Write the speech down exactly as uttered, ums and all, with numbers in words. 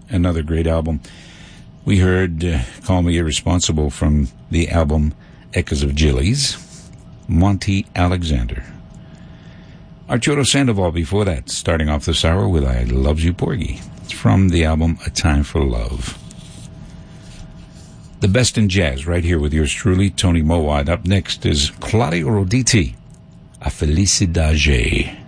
another great album. We heard uh, Call Me Irresponsible from the album Echoes of Gillies, Monty Alexander. Arturo Sandoval before that, starting off this hour with I Loves You Porgy. It's from the album A Time for Love. The best in jazz, right here with yours truly, Tony Mowat. Up next is Claudio Roditi, A Felicidade.